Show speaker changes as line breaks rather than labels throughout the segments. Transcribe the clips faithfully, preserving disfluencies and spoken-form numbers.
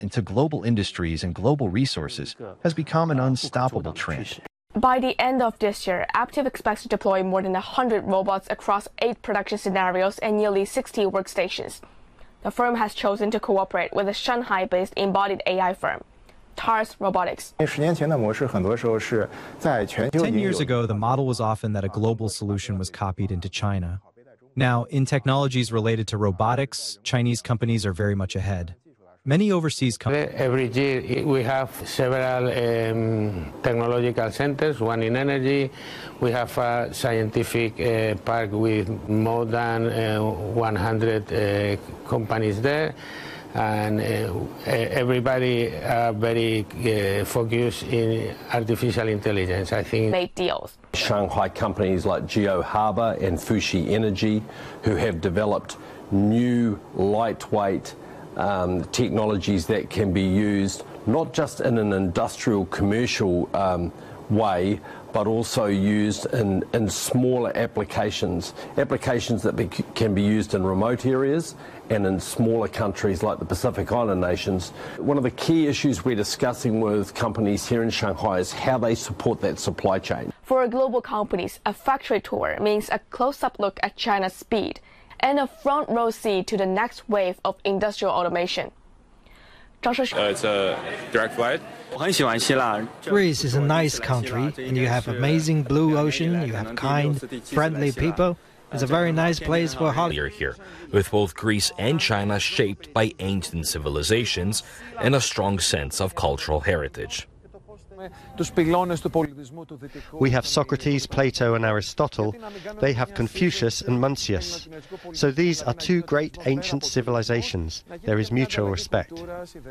into global industries and global resources has become an unstoppable trend.
By the end of this year, Aptiv expects to deploy more than one hundred robots across eight production scenarios and nearly sixty workstations. The firm has chosen to cooperate with a Shanghai-based embodied A I firm, Tars Robotics.
Ten
years ago, the model was often that a global solution was copied into China. Now, in technologies related to robotics, Chinese companies are very much ahead. Many overseas companies.
Every year we have several um, technological centers, one in energy. We have a scientific uh, park with more than uh, one hundred uh, companies there. And uh, everybody are very uh, focused in artificial intelligence, I think.
Made deals.
Shanghai companies like Geo Harbor and Fuxi Energy, who have developed new lightweight um, technologies that can be used not just in an industrial commercial um, way, but also used in, in smaller applications, applications that be, can be used in remote areas and in smaller countries like the Pacific Island nations. One of the key issues we're discussing with companies here in Shanghai is how they support that supply chain.
For global companies, a factory tour means a close-up look at China's speed and a front-row seat to the next wave of industrial automation.
Uh, it's a direct flight.
Greece is a nice country, and you have amazing blue ocean, you have kind, friendly people. It's a very nice place for holiday.
Here, with both Greece and China shaped by ancient civilizations and a strong sense of cultural heritage.
We have Socrates, Plato and Aristotle. They have Confucius and Mencius. So these are two great ancient civilizations. There is mutual respect.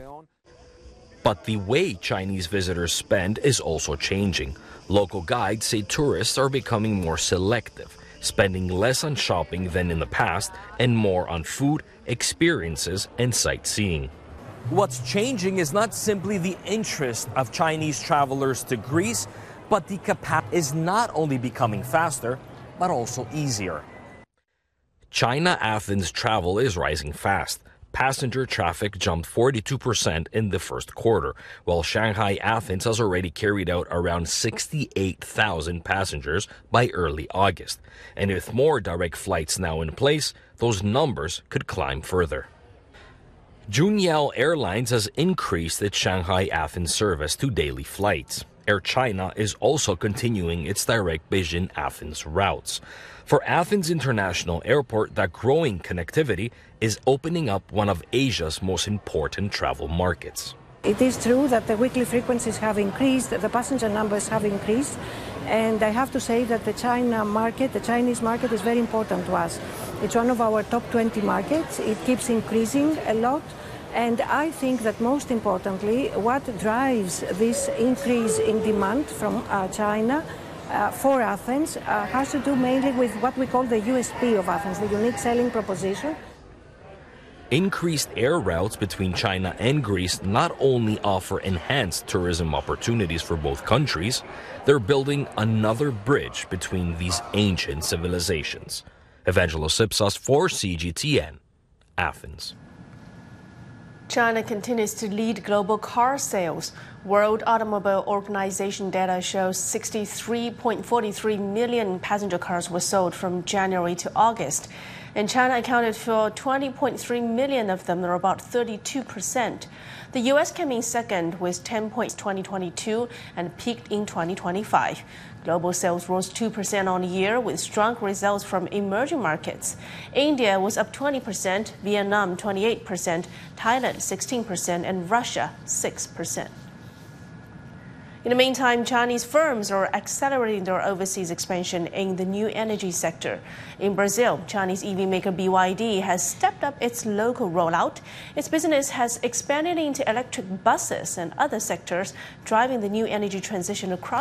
But the way Chinese visitors spend is also changing. Local guides say tourists are becoming more selective, spending less on shopping than in the past and more on food, experiences and sightseeing.
What's changing is not simply the interest of Chinese travelers to Greece, but the capacity is not only becoming faster, but also easier.
China-Athens travel is rising fast. Passenger traffic jumped forty-two percent in the first quarter, while Shanghai-Athens has already carried out around sixty-eight thousand passengers by early August. And with more direct flights now in place, those numbers could climb further. Junyao Airlines has increased its Shanghai-Athens service to daily flights. Air China is also continuing its direct Beijing-Athens routes. For Athens International Airport, that growing connectivity is opening up one of Asia's most important travel markets.
It is true that the weekly frequencies have increased, the passenger numbers have increased, and I have to say that the China market, the Chinese market is very important to us. It's one of our top twenty markets. It keeps increasing a lot. And I think that most importantly, what drives this increase in demand from uh, China uh, for Athens uh, has to do mainly with what we call the U S P of Athens, the unique selling proposition.
Increased air routes between China and Greece not only offer enhanced tourism opportunities for both countries, they're building another bridge between these ancient civilizations. Evangelos Ipsos for C G T N, Athens.
China continues to lead global car sales. World Automobile Organization data shows sixty-three point four three million passenger cars were sold from January to August. And China accounted for twenty point three million of them, or about thirty-two percent. The U S came in second with ten points in twenty twenty-two and peaked in twenty twenty-five. Global sales rose two percent on year with strong results from emerging markets. India was up twenty percent, Vietnam twenty-eight percent, Thailand sixteen percent, and Russia six percent. In the meantime, Chinese firms are accelerating their overseas expansion in the new energy sector. In Brazil, Chinese E V maker B Y D has stepped up its local rollout. Its business has expanded into electric buses and other sectors, driving the new energy transition across